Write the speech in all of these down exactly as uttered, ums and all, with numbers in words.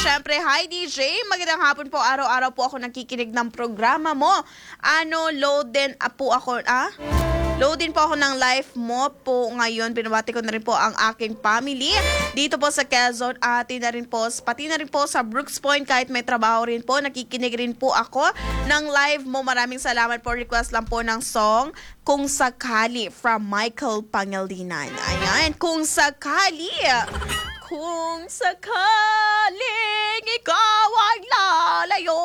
syempre, hi D J, magandang hapon po. Araw-araw po ako nakikinig ng programa mo. Ano, load din ah, po ako, ah? Load din po ako ng live mo po ngayon. Binabati ko na rin po ang aking family dito po sa Quezon. Ati na rin po, pati na rin po sa Brooks Point kahit may trabaho rin po. Nakikinig rin po ako ng live mo. Maraming salamat po. Request lang po ng song Kung Sakali from Michael Pangilinan. Ayan, Kung Sakali. Kung sakaling ikaw ay lalayo.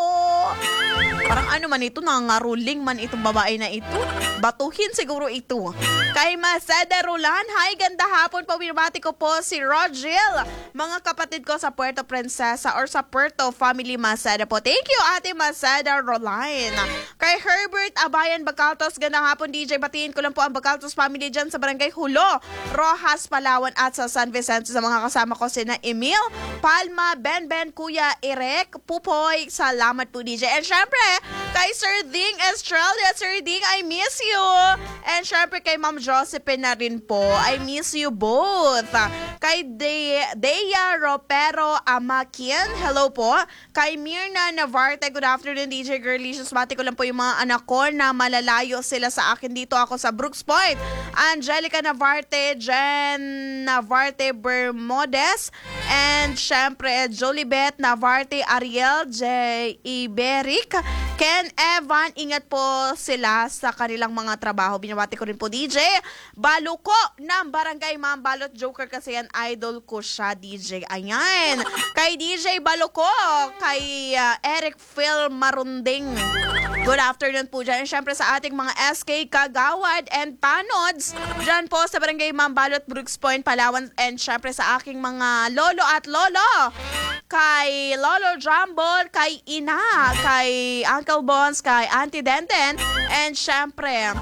Parang ano man ito, nangangaruling man itong babae na ito. Batuhin siguro ito. Kay Masada Rolan, hi, ganda hapon po. Binabati ko po si Rogel. Mga kapatid ko sa Puerto Princesa or sa Puerto Family Masada po. Thank you, Ate Masada Rolan. Kay Herbert Abayan Bacaltos, ganda hapon D J. Batiin ko lang po ang Bacaltos family dyan sa Barangay Hulo, Rojas, Palawan at sa San Vicente. Sa mga kasama ko sina Emil, Palma, Ben Ben, Kuya Erek, Pupoy. Salamat po D J. And syempre, kay Sir Ding Estrella, Sir Ding, I miss you. And syempre kay Ma'am Josephine na rin po, I miss you both. Kay De Dea Ropero Amakian, hello po. Kay Mirna Navarte, good afternoon D J Girlicious. Bati ko lang po yung mga anak ko na malalayo sila sa akin dito. Ako sa Brooks Point. Angelica Navarte, Jen Navarte Bermudez, and syempre Jolibet Navarte, Ariel J. Iberic, Ken Evan, ingat po sila sa kanilang mga trabaho. Binabati ko rin po D J Baluko ng Barangay Mambalot. Joker kasi yan, idol ko siya D J. Ayan. Kay D J Baluko, kay uh, Eric Phil Marunding, good afternoon po dyan. And syempre sa ating mga S K Kagawad and Panods dyan po sa Barangay Mambalot, Brooks Point, Palawan. And syempre sa aking mga lolo at lolo, kay Lolo Jambol, kay Ina, kay Uncle Bones, kay Auntie Denten, and syempre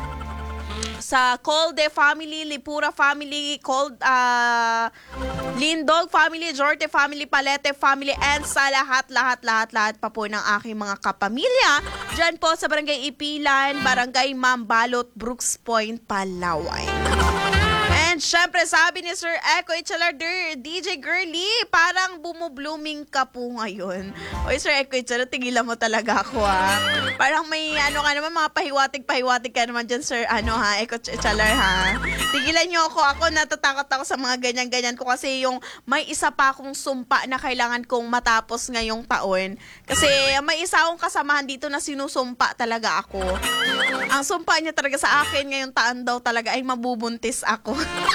sa Colde family, Lipura family, Cold, uh, Lindog family, Jorte family, Palete family, and sa lahat, lahat, lahat, lahat pa po ng aking mga kapamilya dyan po sa Barangay Ipilan, Barangay Mambalot, Brooks Point, Palawan. And syempre, sabi ni Sir Echo Echalarder, D J Girly, parang bumublooming ka po ngayon. Oy, Sir Echo Echalarder, tigilan mo talaga ako, ha. Parang may, ano ka naman, mga pahiwatig-pahiwatig ka naman dyan, Sir, ano ha, Echo Echalarder, ha. Tigilan nyo ako. Ako, natatakot ako sa mga ganyan-ganyan ko kasi yung may isa pa akong sumpa na kailangan kong matapos ngayong taon. Kasi may isa akong kasamahan dito na sinusumpa talaga ako. Ang sumpa niya talaga sa akin ngayong taon daw talaga ay mabubuntis ako.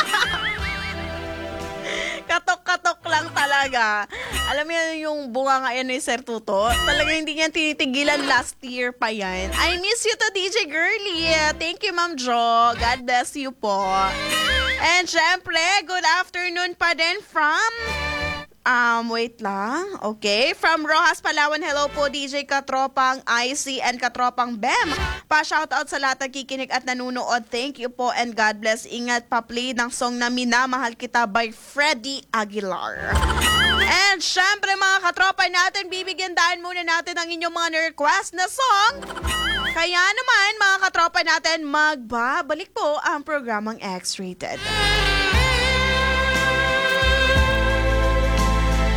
Katok-katok lang talaga. Alam mo yan yung bunga nga yan ni Sir Tuto. Talaga hindi niya tinitigilan, last year pa yan. I miss you to D J Girly. Thank you, Ma'am Jo. God bless you po. And syempre, good afternoon pa din from... Um, wait lang. Okay. From Rojas, Palawan, hello po D J Katropang I C and Katropang Bem. Pa-shoutout sa lahat ng kikinig at nanunood. Thank you po and God bless. Ingat, pa-play ng song na Minamahal Kita by Freddie Aguilar. And syempre mga katropa natin, bibigyan daan muna natin ang inyong mga request na song. Kaya naman mga katropa natin, magbabalik po ang programang X-Rated.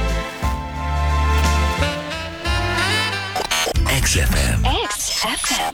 X F M. X F M.